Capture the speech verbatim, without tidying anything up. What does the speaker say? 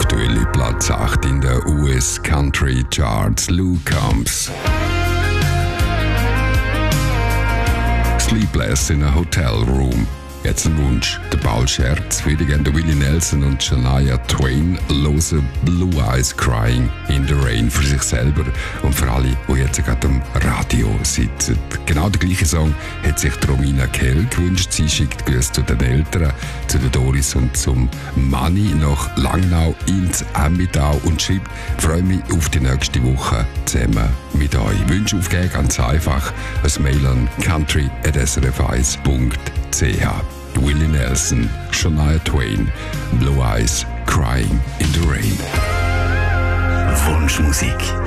aktuelle Platz acht in der U S Country Charts. Luke Combs. Sleepless in a Hotel Room. Jetzt ein Wunsch, der Paul Scherz, würde gerne Willie Nelson und Shania Twain hören, Blue Eyes Crying in the Rain, für sich selber und für alle, die jetzt gerade am Radio sitzen. Genau der gleiche Song hat sich Romina Kell gewünscht. Sie schickt Grüße zu den Eltern, zu der Doris und zum Manni nach Langnau ins Emmittal und schreibt: «Freue mich auf die nächste Woche zusammen mit euch.» Wünsche aufgeben, ganz einfach, ein Mail an country at s r f eins punkt c h. Willie Nelson, Shania Twain, Blue Eyes Crying in the Rain. Wunschmusik.